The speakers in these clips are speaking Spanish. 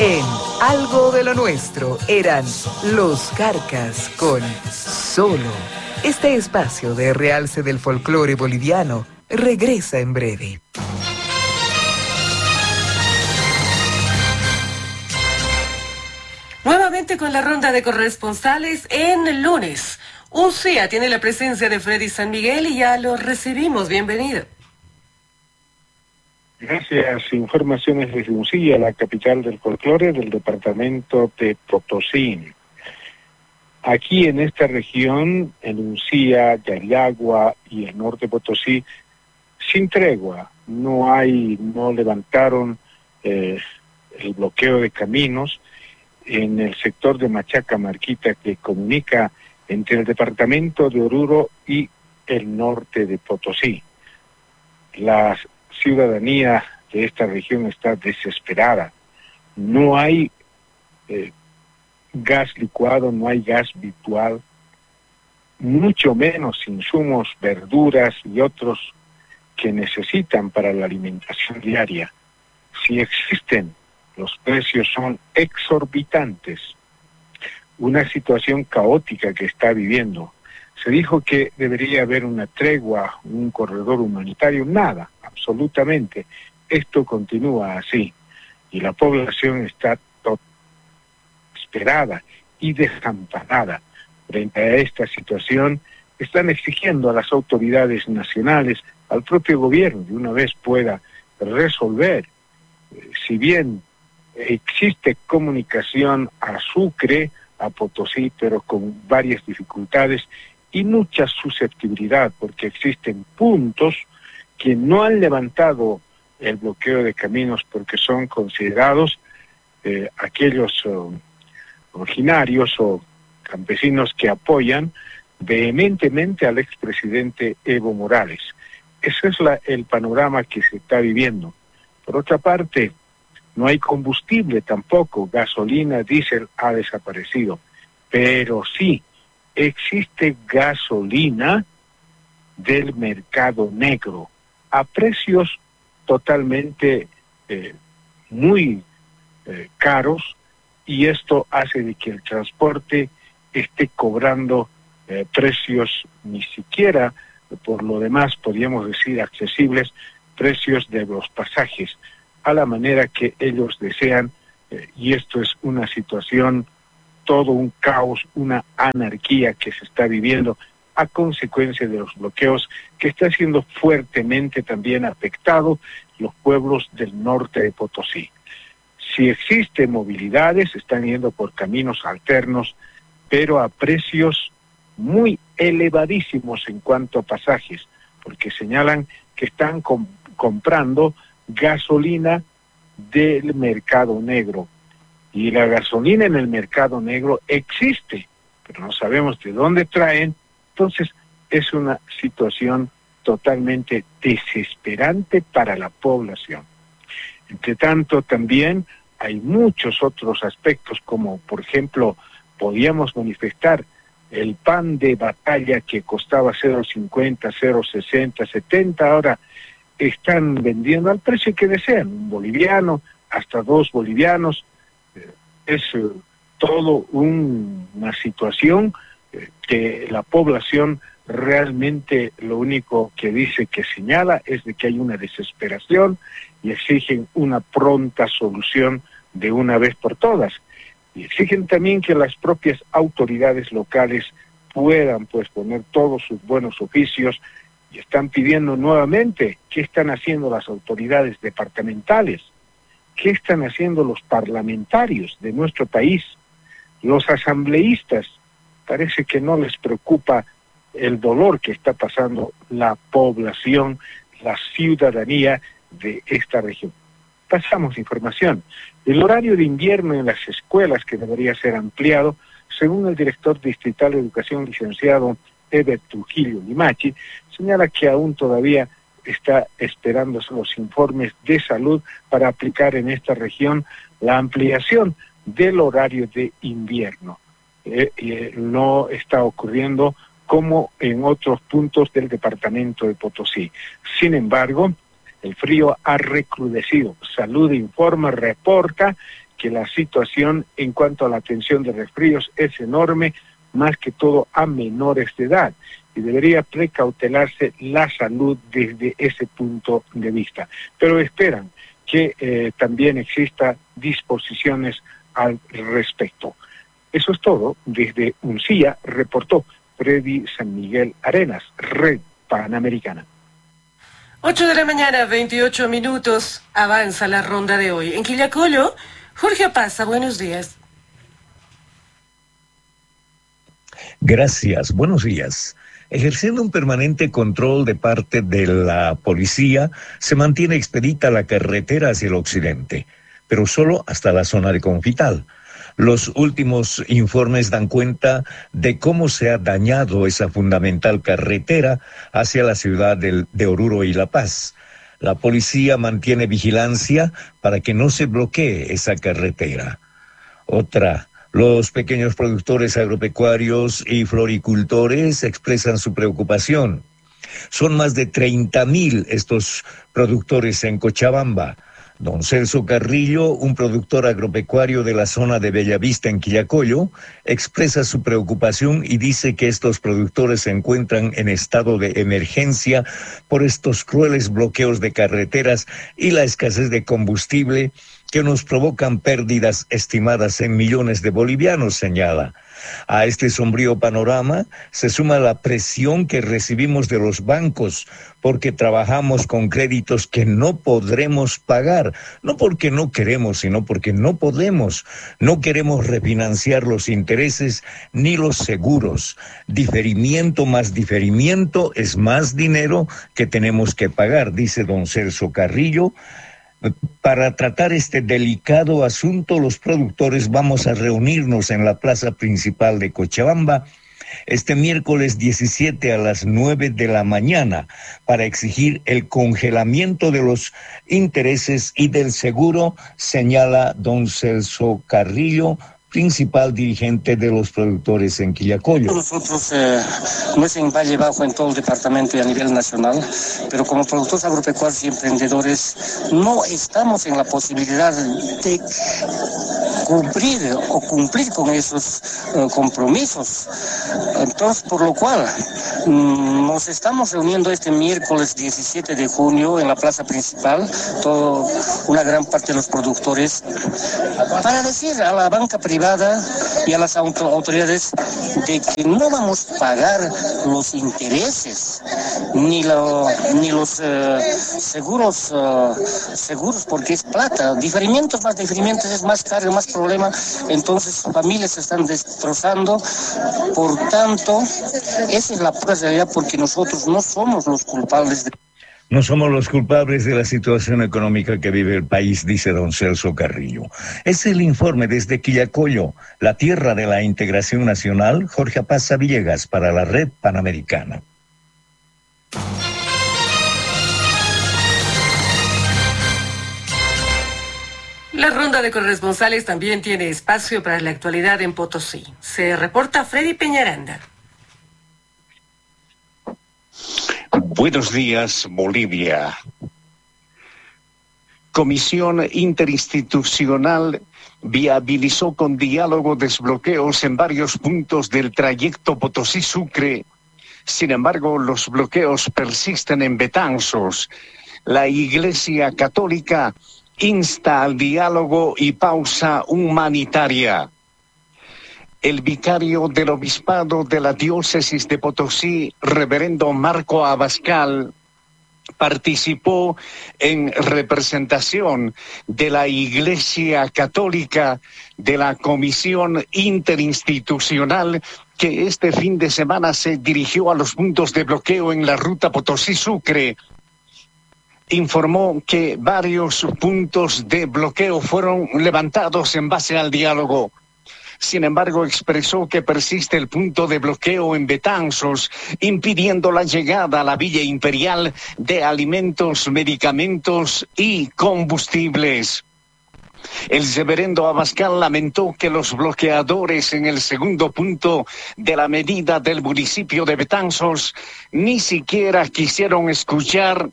En Algo de lo Nuestro eran Los Carcas con Solo. Este espacio de realce del folclore boliviano regresa en breve. Nuevamente con la ronda de corresponsales en el lunes. UCIA tiene la presencia de Freddy San Miguel y ya lo recibimos. Bienvenido. Gracias. Informaciones desde UCIA, la capital del folclore del departamento de Potosí. Aquí en esta región, en UCIA, Yariagua y el norte de Potosí, sin tregua, no levantaron el bloqueo de caminos en el sector de Machaca Marquita que comunica entre el departamento de Oruro y el norte de Potosí. La ciudadanía de esta región está desesperada. No hay gas licuado, no hay gas virtual, mucho menos insumos, verduras y otros que necesitan para la alimentación diaria. Si existen, los precios son exorbitantes. Una situación caótica que está viviendo. Se dijo que debería haber una tregua, un corredor humanitario, nada, absolutamente. Esto continúa así y la población está desesperada y desamparada. Frente a esta situación, están exigiendo a las autoridades nacionales, al propio gobierno, de una vez pueda resolver. Si bien existe comunicación a Sucre, a Potosí, pero con varias dificultades y mucha susceptibilidad, porque existen puntos que no han levantado el bloqueo de caminos porque son considerados aquellos originarios o campesinos que apoyan vehementemente al expresidente Evo Morales. Ese es el panorama que se está viviendo. Por otra parte, no hay combustible tampoco, gasolina, diésel ha desaparecido, pero sí existe gasolina del mercado negro a precios totalmente muy caros, y esto hace de que el transporte esté cobrando precios ni siquiera, por lo demás podríamos decir accesibles, precios de los pasajes a la manera que ellos desean, y esto es una situación, todo un caos, una anarquía que se está viviendo a consecuencia de los bloqueos que está siendo fuertemente también afectado los pueblos del norte de Potosí. Si existen movilidades, están yendo por caminos alternos, pero a precios muy elevadísimos en cuanto a pasajes, porque señalan que están comprando gasolina del mercado negro. Y la gasolina en el mercado negro existe, pero no sabemos de dónde traen. Entonces es una situación totalmente desesperante para la población. Entre tanto, también hay muchos otros aspectos, como por ejemplo, podíamos manifestar el pan de batalla que costaba 0.50, 0.60, 70, ahora están vendiendo al precio que desean, un boliviano, hasta 2 bolivianos. Es todo una situación que la población realmente lo único que dice, que señala, es de que hay una desesperación y exigen una pronta solución de una vez por todas. Y exigen también que las propias autoridades locales puedan pues poner todos sus buenos oficios, y están pidiendo nuevamente qué están haciendo las autoridades departamentales, qué están haciendo los parlamentarios de nuestro país, los asambleístas. Parece que no les preocupa el dolor que está pasando la población, la ciudadanía de esta región. Pasamos información. El horario de invierno en las escuelas, que debería ser ampliado, según el director distrital de educación, licenciado Eber Trujillo Limachi, señala que aún todavía está esperándose los informes de salud para aplicar en esta región la ampliación del horario de invierno. No está ocurriendo como en otros puntos del departamento de Potosí. Sin embargo, el frío ha recrudecido. Salud informa, reporta que la situación en cuanto a la atención de resfríos es enorme, más que todo a menores de edad, y debería precautelarse la salud desde ese punto de vista. Pero esperan que también exista disposiciones al respecto. Eso es todo. Desde Uncía reportó Freddy San Miguel Arenas, Red Panamericana. 8 de la mañana, 28 minutos. Avanza la ronda de hoy. En Quillacollo, Jorge Apaza, buenos días. Gracias, buenos días. Ejerciendo un permanente control de parte de la policía, se mantiene expedita la carretera hacia el occidente, pero solo hasta la zona de Confital. Los últimos informes dan cuenta de cómo se ha dañado esa fundamental carretera hacia la ciudad de Oruro y La Paz. La policía mantiene vigilancia para que no se bloquee esa carretera. Los pequeños productores agropecuarios y floricultores expresan su preocupación. Son más de 30,000 estos productores en Cochabamba. Don Celso Carrillo, un productor agropecuario de la zona de Bellavista en Quillacollo, expresa su preocupación y dice que estos productores se encuentran en estado de emergencia por estos crueles bloqueos de carreteras y la escasez de combustible que nos provocan pérdidas estimadas en millones de bolivianos, señala. A este sombrío panorama se suma la presión que recibimos de los bancos porque trabajamos con créditos que no podremos pagar, no porque no queremos, sino porque no podemos. No queremos refinanciar los intereses ni los seguros. Diferimiento más diferimiento es más dinero que tenemos que pagar, dice don Celso Carrillo. Para tratar este delicado asunto, los productores vamos a reunirnos en la plaza principal de Cochabamba este miércoles 17 a las 9 de la mañana para exigir el congelamiento de los intereses y del seguro, señala don Celso Carrillo, principal dirigente de los productores en Quillacollo. Nosotros no es en Valle Bajo, en todo el departamento y a nivel nacional, pero como productores agropecuarios y emprendedores no estamos en la posibilidad de cumplir con esos compromisos. Entonces, por lo cual, nos estamos reuniendo este miércoles 17 de junio en la plaza principal, una gran parte de los productores, para decir a la banca privada y a las autoridades de que no vamos a pagar los intereses ni los seguros porque es plata. Diferimientos más diferimientos es más carga, más problema. Entonces familias se están destrozando. Por tanto, esa es la pura realidad, porque nosotros no somos los culpables de... No somos los culpables de la situación económica que vive el país, dice don Celso Carrillo. Es el informe desde Quillacollo, la tierra de la integración nacional. Jorge Apaza Villegas para la Red Panamericana. La ronda de corresponsales también tiene espacio para la actualidad en Potosí. Se reporta Freddy Peñaranda. Buenos días, Bolivia. Comisión Interinstitucional viabilizó con diálogo desbloqueos en varios puntos del trayecto Potosí-Sucre. Sin embargo, los bloqueos persisten en Betanzos. La Iglesia Católica insta al diálogo y pausa humanitaria. El vicario del obispado de la diócesis de Potosí, reverendo Marco Abascal, participó en representación de la Iglesia Católica de la Comisión Interinstitucional que este fin de semana se dirigió a los puntos de bloqueo en la ruta Potosí-Sucre. Informó que varios puntos de bloqueo fueron levantados en base al diálogo. Sin embargo, expresó que persiste el punto de bloqueo en Betanzos, impidiendo la llegada a la Villa Imperial de alimentos, medicamentos y combustibles. El reverendo Abascal lamentó que los bloqueadores en el segundo punto de la medida del municipio de Betanzos ni siquiera quisieron escuchar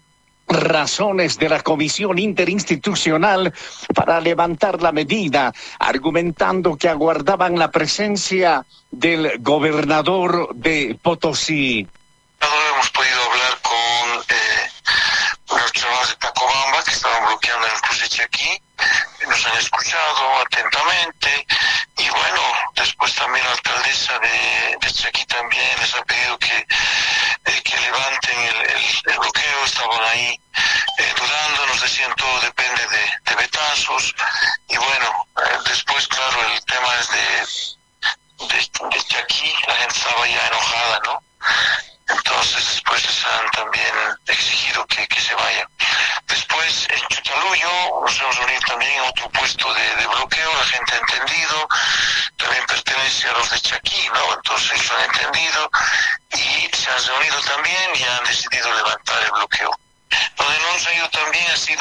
razones de la Comisión Interinstitucional para levantar la medida, argumentando que aguardaban la presencia del gobernador de Potosí. No hemos podido hablar con los chavales de Tacobamba que estaban bloqueando el cruce Chaquí. Nos han escuchado atentamente y bueno, después también la alcaldesa de Chaquí también les ha pedido que levanten el bloqueo. Estaban ahí dudando, nos decían todo depende de vetazos y bueno, después claro el tema es de Chaquí, la gente estaba ya enojada, ¿no? Entonces después les han también exigido que se vaya. Después en Chutaluyo nos hemos reunido también en otro puesto de bloqueo, la gente ha entendido, también pertenece a los de Chaquí, ¿no? Entonces ellos han entendido y se han reunido también y han decidido levantar el bloqueo. Donde no nos ha ido también ha sido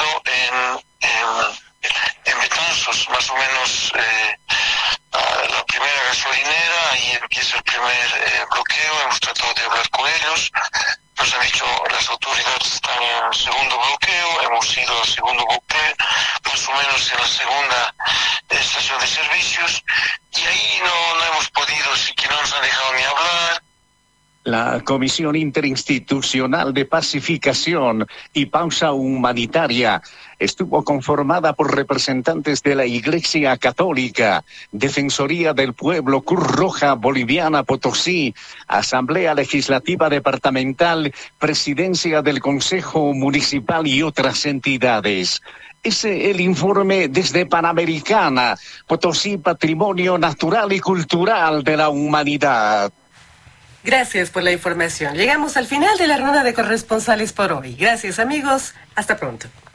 en Betanzos, más o menos la primera gasolinera, ahí empieza el primer bloqueo, hemos tratado de hablar con ellos, nos han dicho las autoridades están en el segundo bloqueo, hemos ido al segundo bloqueo, más o menos en la segunda estación de servicios, y ahí no hemos podido, así que no nos han dejado ni hablar. La Comisión Interinstitucional de Pacificación y Pausa Humanitaria estuvo conformada por representantes de la Iglesia Católica, Defensoría del Pueblo, Cruz Roja Boliviana Potosí, Asamblea Legislativa Departamental, Presidencia del Consejo Municipal y otras entidades. Es el informe desde Panamericana, Potosí, Patrimonio Natural y Cultural de la Humanidad. Gracias por la información. Llegamos al final de la ronda de corresponsales por hoy. Gracias, amigos. Hasta pronto.